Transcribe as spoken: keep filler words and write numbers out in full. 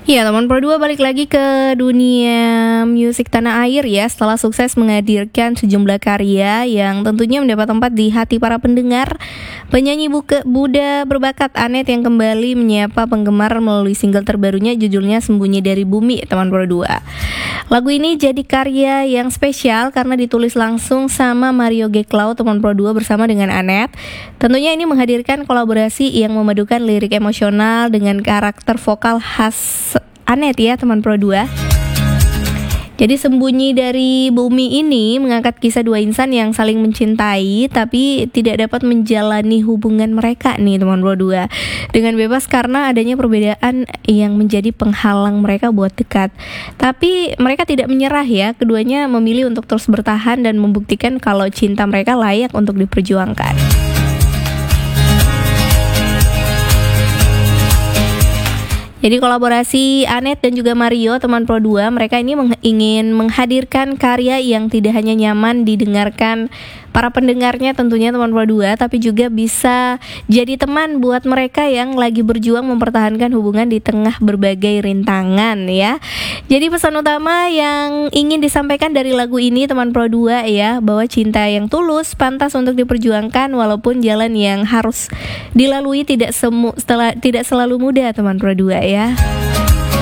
Ya, teman Pro dua balik lagi ke dunia musik tanah air ya. Setelah sukses menghadirkan sejumlah karya yang tentunya mendapat tempat di hati para pendengar, penyanyi buka, Buddha berbakat Anet yang kembali menyapa penggemar melalui single terbarunya judulnya Sembunyi dari Bumi, teman Pro dua. Lagu ini jadi karya yang spesial karena ditulis langsung sama Mario Geklau, teman Pro dua, bersama dengan Anet. Tentunya ini menghadirkan kolaborasi yang memadukan lirik emosional dengan karakter vokal khas Anet ya, teman Pro dua. Jadi Sembunyi dari Bumi ini mengangkat kisah dua insan yang saling mencintai tapi tidak dapat menjalani hubungan mereka nih, teman Pro dua, dengan bebas karena adanya perbedaan yang menjadi penghalang mereka buat dekat. Tapi mereka tidak menyerah ya, keduanya memilih untuk terus bertahan dan membuktikan kalau cinta mereka layak untuk diperjuangkan. Jadi kolaborasi Anet dan juga Mario, teman Pro dua, mereka ini meng- ingin menghadirkan karya yang tidak hanya nyaman didengarkan para pendengarnya tentunya, teman Pro dua, tapi juga bisa jadi teman buat mereka yang lagi berjuang mempertahankan hubungan di tengah berbagai rintangan ya. Jadi pesan utama yang ingin disampaikan dari lagu ini, teman Pro dua, ya, bahwa cinta yang tulus pantas untuk diperjuangkan walaupun jalan yang harus dilalui tidak semu, setelah, tidak selalu mudah, teman Pro dua ya.